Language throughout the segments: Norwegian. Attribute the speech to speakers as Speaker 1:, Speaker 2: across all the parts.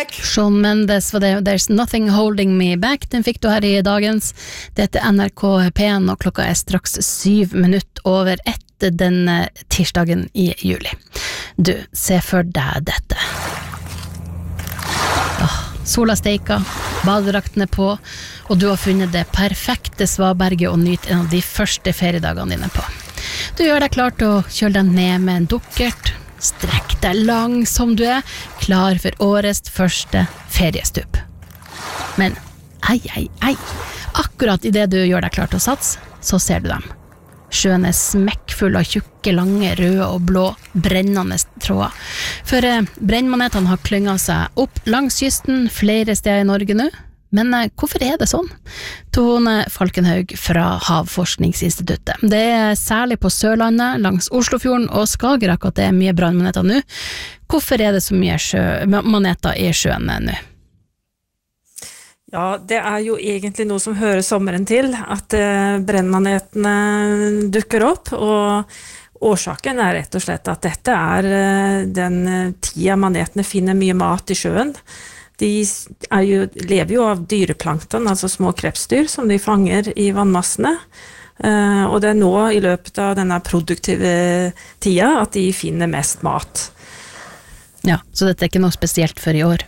Speaker 1: Shawn Mendes var det, There's Nothing Holding Me Back, den fikk du her i dagens. Dette NRK P1, og klokka straks 7 minutter over 1 den tirsdagen i juli. Du, se for deg dette. Sola steika, badedraktene på, og du har funnet det perfekte svaberget og nyt en av de første feriedagene dine på. Du gjør deg klar til å kjøle deg ned med en dukkert, strekk deg lang som du klar for årets første feriestup. Men, akkurat i det du gjør deg klar til å satse, så ser du dem. Sjøen smekkfull av tjukke, lange, røde og blå, brennende tråder. For brennmanetene har klynget seg opp langs kysten flere steder i Norge nå. Men hvorfor det sånn? Tone Falkenhaug fra Havforskningsinstituttet. Det særlig på Sørlandet, langs Oslofjorden og Skagerrak at det mye brannmaneter nå. Hvorfor det så mye maneter i sjøen nå?
Speaker 2: Ja, det jo egentlig noe som hører sommeren til, at brennmanetene dukker opp, og årsaken rett og slett at dette den tida manetene finner mye mat i sjøen. De lever jo av dyreplankton, altså små krepsdyr som de fanger i vannmassene, og det nå i løpet av denne produktive tida at de finner mest mat.
Speaker 1: Ja, så dette ikke noe spesielt for i år?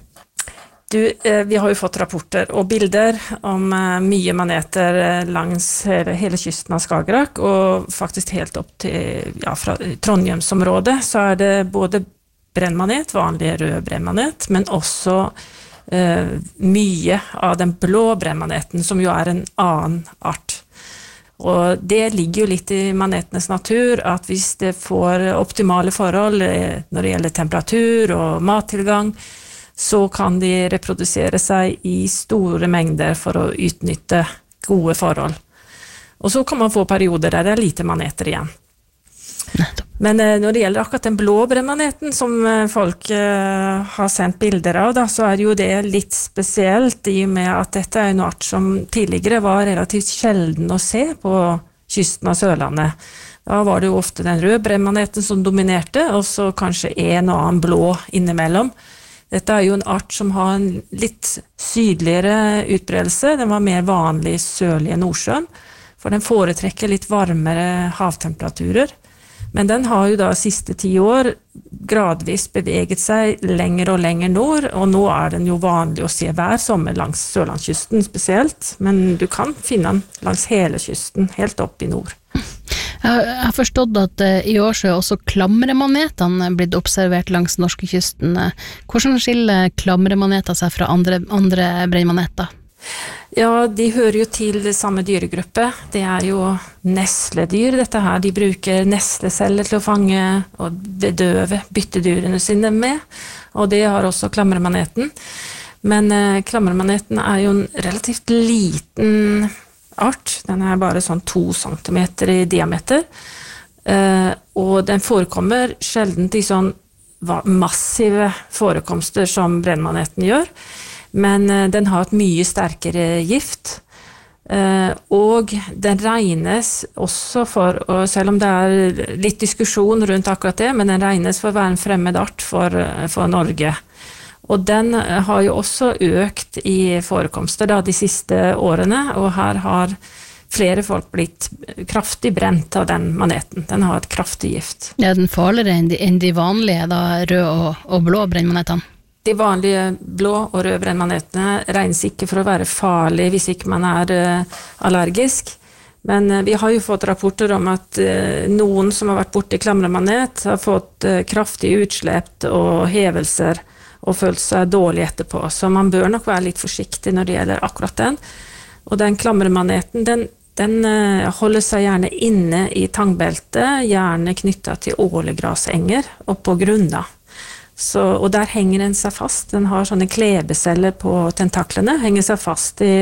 Speaker 2: Vi har jo fått rapporter og bilder om mye maneter langs hele kysten av Skagerrak, og faktisk helt opp til fra Trondheimsområdet, så det både brennmanet, vanlig rød brennmanet, men også mye av den blå brennmaneten, som jo en annen art. Og det ligger jo litt i manetenes natur, at hvis det får optimale forhold når det gjelder temperatur og mattilgang, så kan de reprodusere seg i store mengder for å utnytte gode forhold. Og så kan man få perioder der det lite maneter igjen. Men når det gjelder akkurat den blå brennmaneten som folk har sendt bilder av, da, så det jo det litt spesielt i og med at dette en art som tidligere var relativt sjelden å se på kysten av Sørlandet. Da var det jo ofte den røde brennmaneten som dominerte, og så kanskje en og annen blå innimellom. Dette jo en art som har en litt sydligere utbredelse, den var mer vanlig i sørlige Nordsjøen, for den foretrekker litt varmere havtemperaturer. Men den har jo da siste 10 år gradvis beveget seg lenger og lenger nord, og nå den jo vanlig å se hver sommer langs Sørlandskysten spesielt, men du kan finne den langs hele kysten, helt opp i nord.
Speaker 1: Jeg har forstått at i år så også klamremanetene blitt observert langs norskekysten. Hvordan skiller klamremaneter seg fra andre brennmaneter?
Speaker 2: Ja, de hører jo til samme dyregruppe. Det jo nesledyr, dette her. De bruker nesleceller til å fange og bedøve byttedyrene sine med, og det har også klamremaneten. Men klamremaneten jo en relativt liten art. Den bare sånn 2 centimeter i diameter, og den forekommer sjelden i sånn massive forekomster som brennmaneten gjør. Men den har et mye sterkere gift, og den regnes også for, og selv om det litt diskusjon rundt akkurat det, men den regnes for å være en fremmed art for Norge. Og den har jo også økt i forekomster da, de siste årene, og her har flere folk blitt kraftig brent av den maneten. Den har et kraftig gift.
Speaker 1: Den farligere enn de vanlige, da, røde og blå brennmanetene?
Speaker 2: De vanlige blå og røde brennmanetene regnes ikke for å være farlige hvis ikke man allergisk. Men vi har jo fått rapporter om at noen som har vært borte i klamremanet har fått kraftige utslepp og hevelser og følt seg dårlig etterpå. Så man bør nok være litt forsiktig når det gjelder akkurat den. Og den klamremaneten, den holder seg gjerne inne i tangbeltet, gjerne knyttet til ålegrasenger og på grunna. Og der henger den seg fast. Den har sånne klebeceller på tentaklene, henger seg fast i